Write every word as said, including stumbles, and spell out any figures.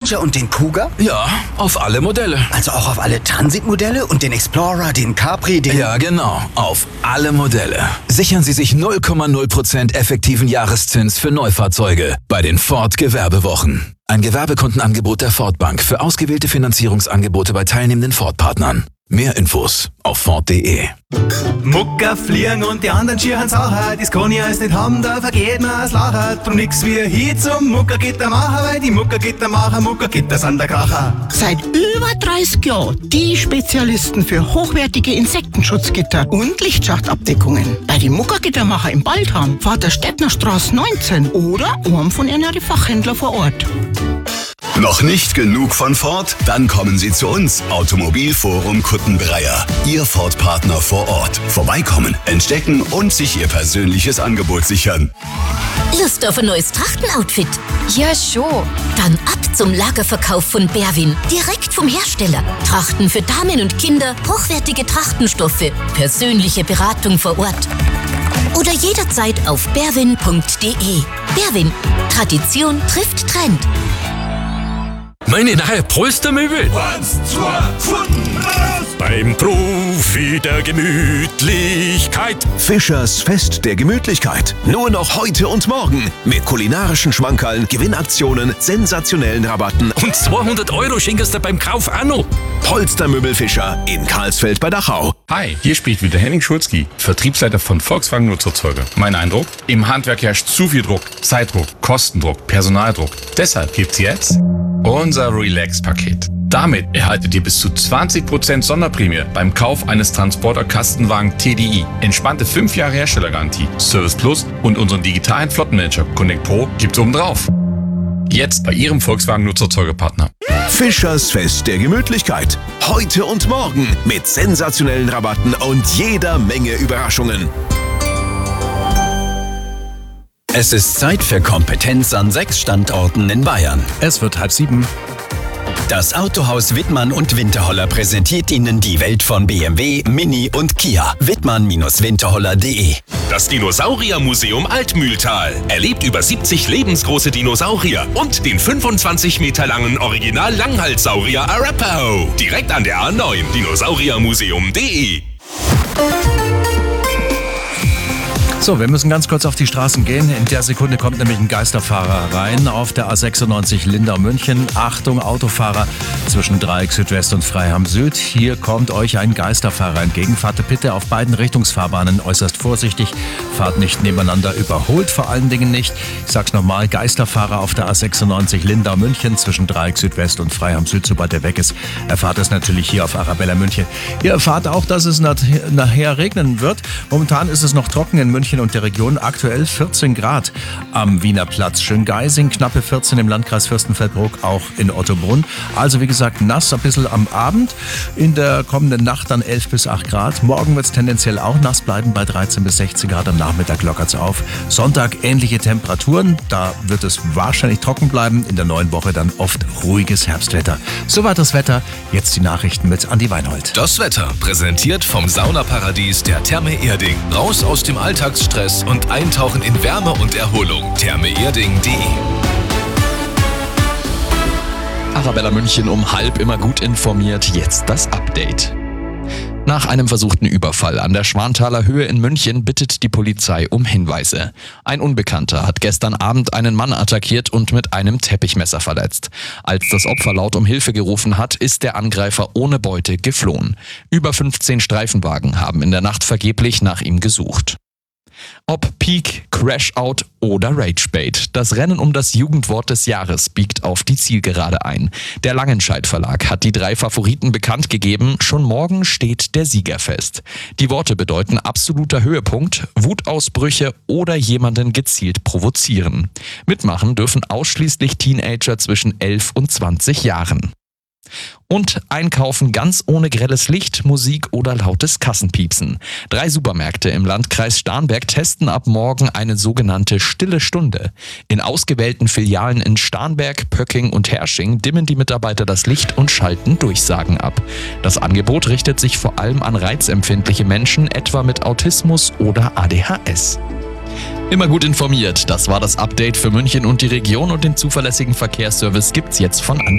Ranger und den Cougar? Ja, auf alle Modelle. Also auch auf alle Transit-Modelle und den Explorer, den Capri, den... Ja, genau, auf alle Modelle. Sichern Sie sich null Komma null Prozent effektiven Jahreszins für Neufahrzeuge bei den Ford Gewerbewochen. Ein Gewerbekundenangebot der Ford Bank für ausgewählte Finanzierungsangebote bei teilnehmenden Ford-Partnern. Mehr Infos auf Ford punkt de. Mucker fliegen und die anderen schieren Sachen, das kann ich alles nicht haben, da vergeht mir das Lachen. Drum nix wie hier zum Muckergitter machen, weil die Muckergitter machen, Muckergitter sind der Kracher. Seit über dreißig Jahren die Spezialisten für hochwertige Insektenschutzgitter und Lichtschachtabdeckungen. Bei den Muckergittermacher in Baldham, Vaterstädtnerstraße neunzehn oder einem von ihren Fachhändlern vor Ort. Noch nicht genug von Ford? Dann kommen Sie zu uns, Automobilforum Kuttenbreier. Ihr Ford-Partner vor Ort. Vorbeikommen, entdecken und sich Ihr persönliches Angebot sichern. Lust auf ein neues Trachtenoutfit? Ja, schon. Dann ab zum Lagerverkauf von Berwin. Direkt vom Hersteller. Trachten für Damen und Kinder, hochwertige Trachtenstoffe, persönliche Beratung vor Ort. Oder jederzeit auf berwin punkt de. Berwin. Tradition trifft Trend. Meine neue Polstermöbel. Eins, zwei, Pfunden raus! Beim Profi der Gemütlichkeit. Fischers Fest der Gemütlichkeit. Nur noch heute und morgen. Mit kulinarischen Schmankerln, Gewinnaktionen, sensationellen Rabatten. Und zweihundert Euro schenkst du beim Kauf auch noch. Polstermöbel Fischer in Karlsfeld bei Dachau. Hi, hier spricht wieder Henning Schulzki, Vertriebsleiter von Volkswagen Nutzerzeuger. Mein Eindruck? Im Handwerk herrscht zu viel Druck. Zeitdruck, Kostendruck, Personaldruck. Deshalb gibt's jetzt unser Relax-Paket. Damit erhaltet ihr bis zu zwanzig Prozent Sonderprämie beim Kauf eines Transporter-Kastenwagen T D I. Entspannte fünf Jahre Herstellergarantie, Service Plus und unseren digitalen Flottenmanager Connect Pro gibt's obendrauf. Jetzt bei Ihrem Volkswagen Nutzerzeugerpartner. Fischers Fest der Gemütlichkeit. Heute und morgen mit sensationellen Rabatten und jeder Menge Überraschungen. Es ist Zeit für Kompetenz an sechs Standorten in Bayern. Es wird halb sieben. Das Autohaus Wittmann und Winterholler präsentiert Ihnen die Welt von B M W, Mini und Kia. Wittmann Winterholler punkt de. Das Dinosauriermuseum Altmühltal erlebt über siebzig lebensgroße Dinosaurier und den fünfundzwanzig Meter langen Original-Langhalssaurier Arapaho. Direkt an der A neun, dinosauriermuseum punkt de. So, wir müssen ganz kurz auf die Straßen gehen. In der Sekunde kommt nämlich ein Geisterfahrer rein auf der A sechsundneunzig Lindau-München. Achtung, Autofahrer zwischen Dreieck Südwest und Freiham Süd. Hier kommt euch ein Geisterfahrer entgegen. Fahrt bitte auf beiden Richtungsfahrbahnen äußerst vorsichtig. Fahrt nicht nebeneinander, überholt vor allen Dingen nicht. Ich sag's nochmal, Geisterfahrer auf der A sechsundneunzig Lindau-München zwischen Dreieck Südwest und Freiham Süd. Sobald er weg ist, erfahrt es natürlich hier auf Arabella München. Ihr erfahrt auch, dass es nachher regnen wird. Momentan ist es noch trocken in München und der Region, aktuell vierzehn Grad am Wiener Platz. Schöngeising, knappe vierzehn im Landkreis Fürstenfeldbruck, auch in Ottobrunn. Also wie gesagt, nass ein bisschen am Abend. In der kommenden Nacht dann elf bis acht Grad. Morgen wird es tendenziell auch nass bleiben bei dreizehn bis sechzehn Grad. Am Nachmittag lockert es auf. Sonntag ähnliche Temperaturen. Da wird es wahrscheinlich trocken bleiben. In der neuen Woche dann oft ruhiges Herbstwetter. Soweit das Wetter. Jetzt die Nachrichten mit Andi Weinhold. Das Wetter präsentiert vom Saunaparadies der Therme Erding. Raus aus dem Alltagsstress und eintauchen in Wärme und Erholung. therme erding punkt de. Arabella München um halb, immer gut informiert. Jetzt das Update. Nach einem versuchten Überfall an der Schwanthaler Höhe in München bittet die Polizei um Hinweise. Ein Unbekannter hat gestern Abend einen Mann attackiert und mit einem Teppichmesser verletzt. Als das Opfer laut um Hilfe gerufen hat, ist der Angreifer ohne Beute geflohen. Über fünfzehn Streifenwagen haben in der Nacht vergeblich nach ihm gesucht. Ob Peak, Crash-Out oder Rage-Bait. Das Rennen um das Jugendwort des Jahres biegt auf die Zielgerade ein. Der Langenscheidt Verlag hat die drei Favoriten bekannt gegeben. Schon morgen steht der Sieger fest. Die Worte bedeuten absoluter Höhepunkt, Wutausbrüche oder jemanden gezielt provozieren. Mitmachen dürfen ausschließlich Teenager zwischen elf und zwanzig Jahren. Und einkaufen ganz ohne grelles Licht, Musik oder lautes Kassenpiepsen. Drei Supermärkte im Landkreis Starnberg testen ab morgen eine sogenannte stille Stunde. In ausgewählten Filialen in Starnberg, Pöcking und Hersching dimmen die Mitarbeiter das Licht und schalten Durchsagen ab. Das Angebot richtet sich vor allem an reizempfindliche Menschen, etwa mit Autismus oder A D H S. Immer gut informiert, das war das Update für München und die Region, und den zuverlässigen Verkehrsservice gibt's jetzt von